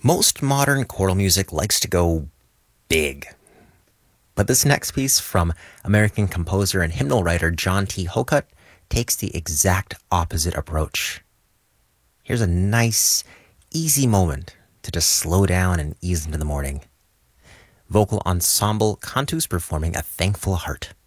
Most modern choral music likes to go big. But this next piece from American composer and hymnal writer John T. Hokut takes the exact opposite approach. Here's a nice, easy moment to just slow down and ease into the morning. Vocal ensemble Cantus performing A Thankful Heart.